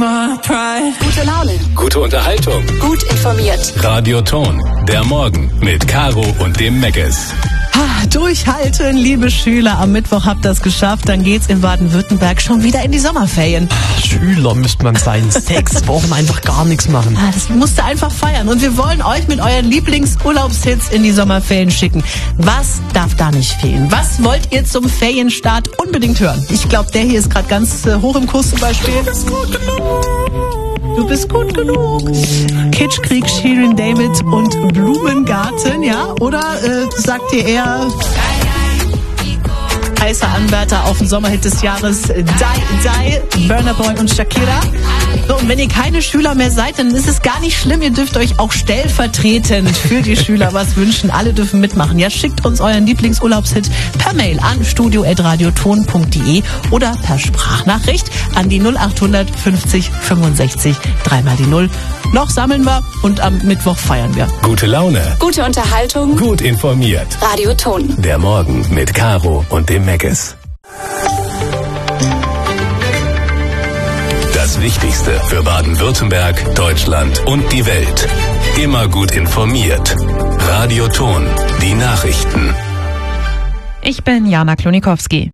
Gute Laune. Gute Unterhaltung. Gut informiert. Radio Ton. Der Morgen mit Caro und dem Meckes. Durchhalten, liebe Schüler. Am Mittwoch habt ihr es geschafft. Dann geht's in Baden-Württemberg schon wieder in die Sommerferien. Schüler müsste man sein. 6 Wochen einfach gar nichts machen. Das musst du einfach feiern. Und wir wollen euch mit euren Lieblingsurlaubshits in die Sommerferien schicken. Was darf da nicht fehlen? Was wollt ihr zum Ferienstart unbedingt hören? Ich glaube, der hier ist gerade ganz hoch im Kurs zum Beispiel. Du bist gut genug. Du bist gut genug. Kitschkrieg, Shirin David und Blumengarten, ja? Oder sagt ihr eher heißer Anwärter auf den Sommerhit des Jahres, Die, Burna Boy und Shakira? So, und wenn ihr keine Schüler mehr seid, dann ist es gar nicht schlimm. Ihr dürft euch auch stellvertretend für die Schüler was wünschen. Alle dürfen mitmachen. Ja, schickt uns euren Lieblingsurlaubshit per Mail an studio@radioton.de oder per Sprachnachricht an die 0800 50 65 3x die 0. Noch sammeln wir und am Mittwoch feiern wir. Gute Laune. Gute Unterhaltung. Gut informiert. Radio Ton. Der Morgen mit Caro und dem Meckes. Das Wichtigste für Baden-Württemberg, Deutschland und die Welt. Immer gut informiert. Radio Ton. Die Nachrichten. Ich bin Jana Klonikowski.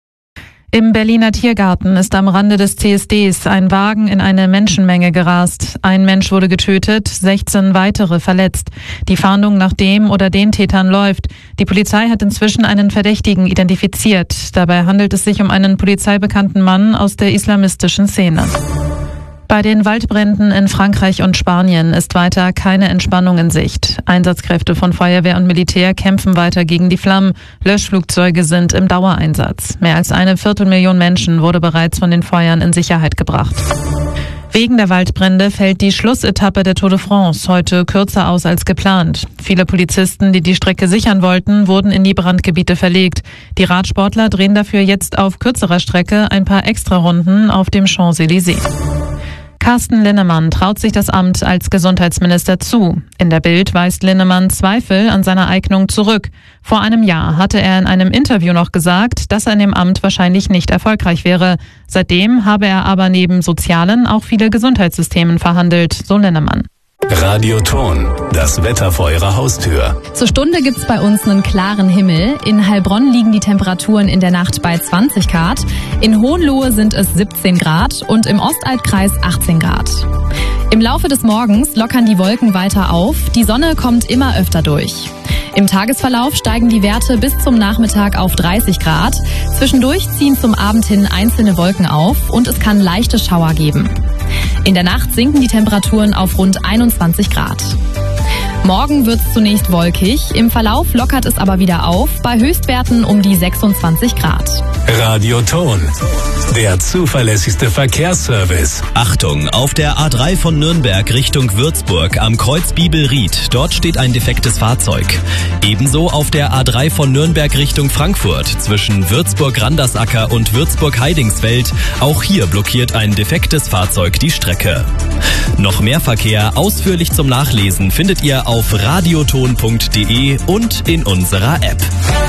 Im Berliner Tiergarten ist am Rande des CSDs ein Wagen in eine Menschenmenge gerast. Ein Mensch wurde getötet, 16 weitere verletzt. Die Fahndung nach dem oder den Tätern läuft. Die Polizei hat inzwischen einen Verdächtigen identifiziert. Dabei handelt es sich um einen polizeibekannten Mann aus der islamistischen Szene. Bei den Waldbränden in Frankreich und Spanien ist weiter keine Entspannung in Sicht. Einsatzkräfte von Feuerwehr und Militär kämpfen weiter gegen die Flammen. Löschflugzeuge sind im Dauereinsatz. Mehr als 250.000 Menschen wurde bereits von den Feuern in Sicherheit gebracht. Wegen der Waldbrände fällt die Schlussetappe der Tour de France heute kürzer aus als geplant. Viele Polizisten, die die Strecke sichern wollten, wurden in die Brandgebiete verlegt. Die Radsportler drehen dafür jetzt auf kürzerer Strecke ein paar Extrarunden auf dem Champs-Élysées. Carsten Linnemann traut sich das Amt als Gesundheitsminister zu. In der Bild weist Linnemann Zweifel an seiner Eignung zurück. Vor einem Jahr hatte er in einem Interview noch gesagt, dass er in dem Amt wahrscheinlich nicht erfolgreich wäre. Seitdem habe er aber neben sozialen auch viele Gesundheitssystemen verhandelt, so Linnemann. Radio Ton. Das Wetter vor Ihrer Haustür. Zur Stunde gibt's bei uns einen klaren Himmel. In Heilbronn liegen die Temperaturen in der Nacht bei 20 Grad. In Hohenlohe sind es 17 Grad und im Ostalbkreis 18 Grad. Im Laufe des Morgens lockern die Wolken weiter auf. Die Sonne kommt immer öfter durch. Im Tagesverlauf steigen die Werte bis zum Nachmittag auf 30 Grad. Zwischendurch ziehen zum Abend hin einzelne Wolken auf und es kann leichte Schauer geben. In der Nacht sinken die Temperaturen auf rund 21 Grad. Morgen wird's zunächst wolkig, im Verlauf lockert es aber wieder auf, bei Höchstwerten um die 26 Grad. Radio Ton. Der zuverlässigste Verkehrsservice. Achtung, auf der A3 von Nürnberg Richtung Würzburg am Kreuz Bibelried. Dort steht ein defektes Fahrzeug. Ebenso auf der A3 von Nürnberg Richtung Frankfurt zwischen Würzburg-Randersacker und Würzburg-Heidingsfeld. Auch hier blockiert ein defektes Fahrzeug die Strecke. Noch mehr Verkehr ausführlich zum Nachlesen findet ihr auf radioton.de und in unserer App.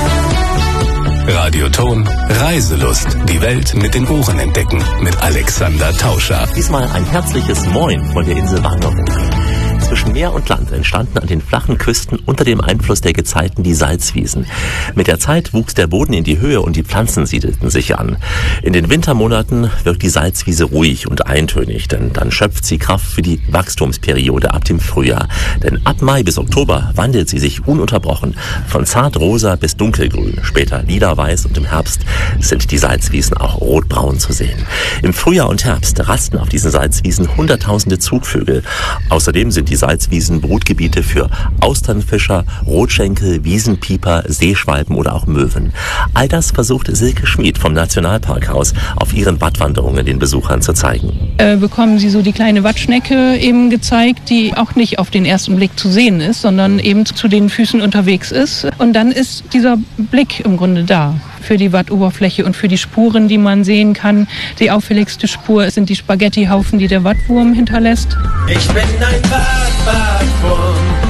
Radio Ton. Reiselust. Die Welt mit den Ohren entdecken. Mit Alexander Tauscher. Diesmal ein herzliches Moin von der Insel Wangerooge. Zwischen Meer und Land entstanden an den flachen Küsten unter dem Einfluss der Gezeiten die Salzwiesen. Mit der Zeit wuchs der Boden in die Höhe und die Pflanzen siedelten sich an. In den Wintermonaten wirkt die Salzwiese ruhig und eintönig, denn dann schöpft sie Kraft für die Wachstumsperiode ab dem Frühjahr. Denn ab Mai bis Oktober wandelt sie sich ununterbrochen von zartrosa bis dunkelgrün, später lila-weiß und im Herbst sind die Salzwiesen auch rotbraun zu sehen. Im Frühjahr und Herbst rasten auf diesen Salzwiesen hunderttausende Zugvögel. Außerdem sind die Salzwiesen Brutgebiete für Austernfischer, Rotschenkel, Wiesenpieper, Seeschwalben oder auch Möwen. All das versucht Silke Schmid vom Nationalparkhaus auf ihren Wattwanderungen den Besuchern zu zeigen. Bekommen Sie so die kleine Wattschnecke eben gezeigt, die auch nicht auf den ersten Blick zu sehen ist, sondern eben zu den Füßen unterwegs ist. Und dann ist dieser Blick im Grunde da für die Wattoberfläche und für die Spuren, die man sehen kann. Die auffälligste Spur sind die Spaghettihaufen, die der Wattwurm hinterlässt. Ich bin ein Wattwurm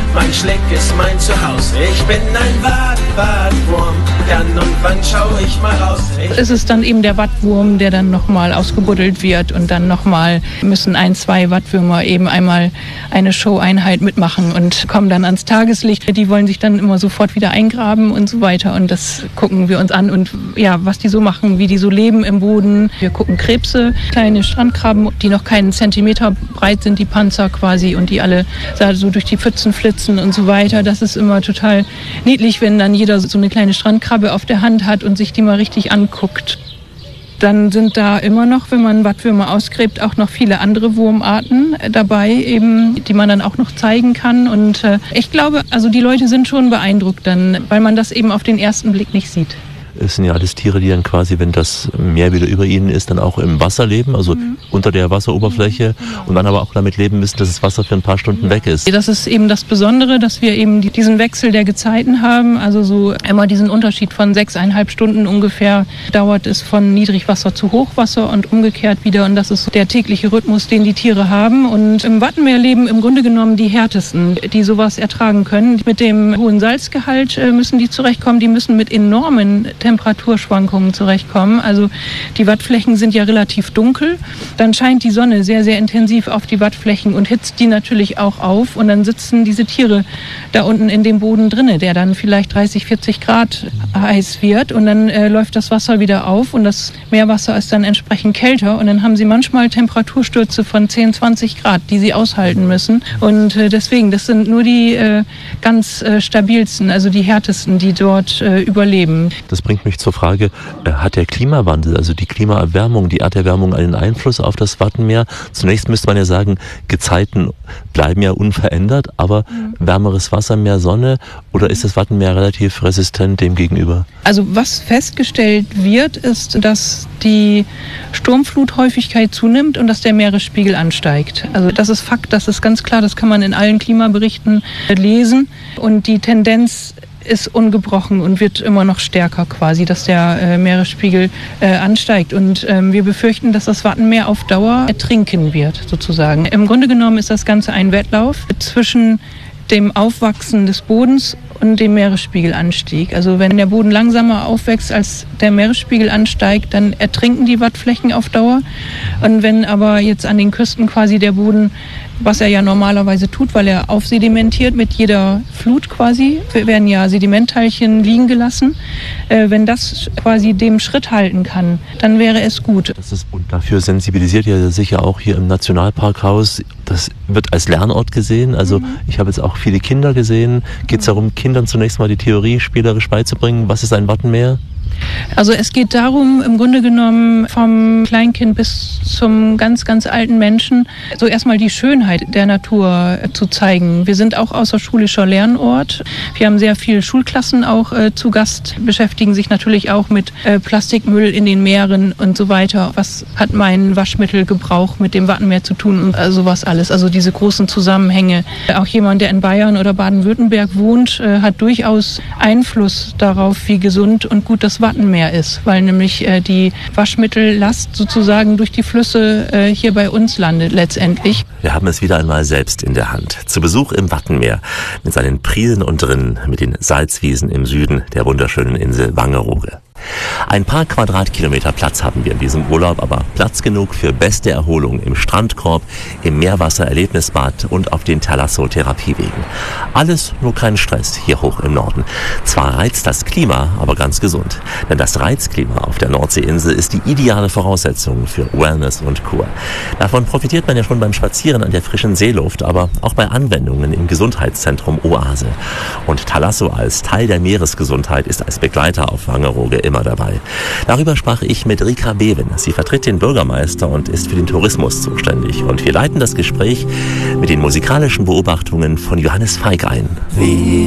mein Schlick ist mein Zuhause. Ich bin ein Wattwurm, dann und wann schau ich mal raus. Es ist dann eben der Wattwurm, der dann nochmal ausgebuddelt wird und dann nochmal müssen 1-2 Wattwürmer eben einmal eine Show-Einheit mitmachen und kommen dann ans Tageslicht. Die wollen sich dann immer sofort wieder eingraben und so weiter und das gucken wir uns an und ja, was die so machen, wie die so leben im Boden. Wir gucken Krebse, kleine Strandkrabben, die noch keinen Zentimeter breit sind, die Panzer quasi und die alle so durch die Pfützen flitzen und so weiter. Das ist immer total niedlich, wenn dann jeder so eine kleine Strandkrabbe auf der Hand hat und sich die mal richtig anguckt. Dann sind da immer noch, wenn man Wattwürmer ausgräbt, auch noch viele andere Wurmarten dabei, eben, die man dann auch noch zeigen kann. Und ich glaube, also die Leute sind schon beeindruckt dann, weil man das eben auf den ersten Blick nicht sieht. Es sind ja alles Tiere, die dann quasi, wenn das Meer wieder über ihnen ist, dann auch im Wasser leben, also unter der Wasseroberfläche und dann aber auch damit leben müssen, dass das Wasser für ein paar Stunden weg ist. Das ist eben das Besondere, dass wir eben diesen Wechsel der Gezeiten haben, also so immer diesen Unterschied von 6,5 Stunden ungefähr dauert es von Niedrigwasser zu Hochwasser und umgekehrt wieder und das ist der tägliche Rhythmus, den die Tiere haben und im Wattenmeer leben im Grunde genommen die härtesten, die sowas ertragen können. Mit dem hohen Salzgehalt müssen die zurechtkommen, die müssen mit enormen Temperaturschwankungen zurechtkommen. Also die Wattflächen sind ja relativ dunkel. Dann scheint die Sonne sehr, sehr intensiv auf die Wattflächen und hitzt die natürlich auch auf. Und dann sitzen diese Tiere da unten in dem Boden drinne, der dann vielleicht 30, 40 Grad heiß wird. Und dann läuft das Wasser wieder auf und das Meerwasser ist dann entsprechend kälter. Und dann haben sie manchmal Temperaturstürze von 10, 20 Grad, die sie aushalten müssen. Und deswegen, das sind nur die ganz stabilsten, also die härtesten, die dort überleben. Das bringt mich zur Frage, hat der Klimawandel, also die Klimaerwärmung, die Erderwärmung einen Einfluss auf das Wattenmeer? Zunächst müsste man ja sagen, Gezeiten bleiben ja unverändert, aber wärmeres Wasser, mehr Sonne oder ist das Wattenmeer relativ resistent dem gegenüber? Also was festgestellt wird, ist, dass die Sturmfluthäufigkeit zunimmt und dass der Meeresspiegel ansteigt. Also das ist Fakt, das ist ganz klar, das kann man in allen Klimaberichten lesen und die Tendenz ist ungebrochen und wird immer noch stärker quasi, dass der Meeresspiegel ansteigt. Und wir befürchten, dass das Wattenmeer auf Dauer ertrinken wird, sozusagen. Im Grunde genommen ist das Ganze ein Wettlauf zwischen dem Aufwachsen des Bodens und dem Meeresspiegelanstieg. Also wenn der Boden langsamer aufwächst, als der Meeresspiegel ansteigt, dann ertrinken die Wattflächen auf Dauer. Und wenn aber jetzt an den Küsten quasi der Boden, was er ja normalerweise tut, weil er aufsedimentiert mit jeder Flut quasi, werden ja Sedimentteilchen liegen gelassen. Wenn das quasi dem Schritt halten kann, dann wäre es gut. Und dafür sensibilisiert ihr sicher auch hier im Nationalparkhaus. Das wird als Lernort gesehen. Also ich habe jetzt auch viele Kinder gesehen. Geht es darum, Kindern zunächst mal die Theorie spielerisch beizubringen? Was ist ein Wattenmeer? Also es geht darum, im Grunde genommen vom Kleinkind bis zum ganz, ganz alten Menschen, so erstmal die Schönheit der Natur zu zeigen. Wir sind auch außerschulischer Lernort. Wir haben sehr viele Schulklassen auch zu Gast, beschäftigen sich natürlich auch mit Plastikmüll in den Meeren und so weiter. Was hat mein Waschmittelgebrauch mit dem Wattenmeer zu tun und sowas alles. Also diese großen Zusammenhänge. Auch jemand, der in Bayern oder Baden-Württemberg wohnt, hat durchaus Einfluss darauf, wie gesund und gut das Wattenmeer ist, weil nämlich die Waschmittellast sozusagen durch die Flüsse hier bei uns landet letztendlich. Wir haben es wieder einmal selbst in der Hand. Zu Besuch im Wattenmeer mit seinen Prielen und Rinnen, mit den Salzwiesen im Süden der wunderschönen Insel Wangerooge. Ein paar Quadratkilometer Platz haben wir in diesem Urlaub, aber Platz genug für beste Erholung im Strandkorb, im Meerwasser-Erlebnisbad und auf den Thalasso-Therapiewegen. Alles nur kein Stress hier hoch im Norden. Zwar reizt das Klima, aber ganz gesund. Denn das Reizklima auf der Nordseeinsel ist die ideale Voraussetzung für Wellness und Kur. Davon profitiert man ja schon beim Spazieren an der frischen Seeluft, aber auch bei Anwendungen im Gesundheitszentrum Oase. Und Thalasso als Teil der Meeresgesundheit ist als Begleiter auf Wangerooge immer dabei. Darüber sprach ich mit Rika Bewen. Sie vertritt den Bürgermeister und ist für den Tourismus zuständig. Und wir leiten das Gespräch mit den musikalischen Beobachtungen von Johannes Feig ein.